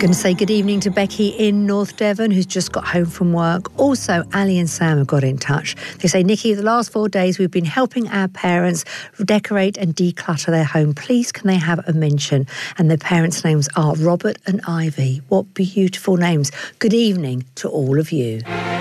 Going to say good evening to Becky in North Devon, who's just got home from work. Also, Ali and Sam have got in touch. They say, Nikki, the last 4 days we've been helping our parents decorate and declutter their home. Please, can they have a mention? And their parents' names are Robert and Ivy. What beautiful names. Good evening to all of you.